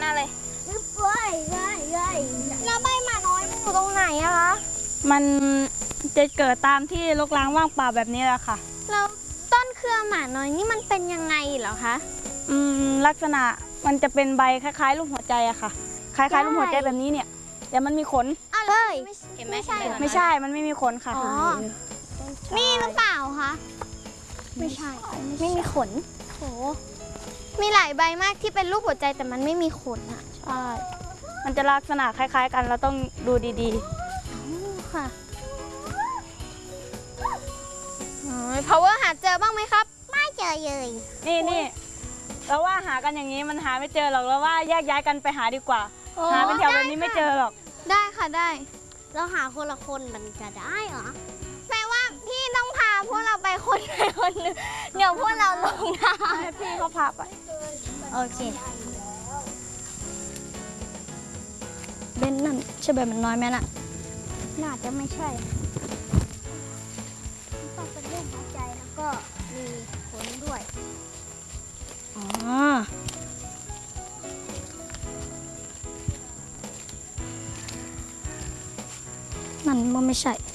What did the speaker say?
น่าเลยแล้วใบหมาน้อยมันอยู่ตรงไหนอะคะมันจะเกิดตามที่รกร้างว่างเปล่าแบบนี้แหละค่ะแล้วต้นเครือหมาน้อยนี่มันเป็นยังไงเหรอคะลักษณะมันจะเป็นใบคล้ายๆรูปหัวใจอะค่ะ คล้ายๆรูปหัวใจแบบนี้เนี่ยแต่มันมีขนเอ้ยเห็นไหมไม่ใช่เหรอไม่ใช่ มันไม่มีขนค่ะอ๋อ นี่หรือเปล่าคะ ไม่ใช่ ไม่มีขนโหมีหลายใบมากที่เป็นรูปหัวใจแต่มันไม่มีขนอะใช่ มันจะลักษณะคล้ายๆกันเราต้องดูดีค่ะpower หาเจอบ้างไหมครับ ไม่เจอเลยๆ นี่เราว่าหากันอย่างนี้มันหาไม่เจอหรอกเราว่าแยกย้ายกันไปหาดีกว่า หาเป็นแถวแบบนี้ไม่เจอหรอกได้ค่ะได้เราหาคนละคนมันจะได้เหรอแปลว่าพี่ต้องพาพวกเราไปคนใดคนหนึ่งเดี๋ยวพวกเราลงน้ให้พี่เขาพาไปำโอเคเบนนั่นใช่แบบมันน้อยไหมน่ะน่าจะไม่ใช่ต้องเป็นรูปหัวใจแล้วก็มีขนด้วยอ๋อ นั่นมันไม่ใช่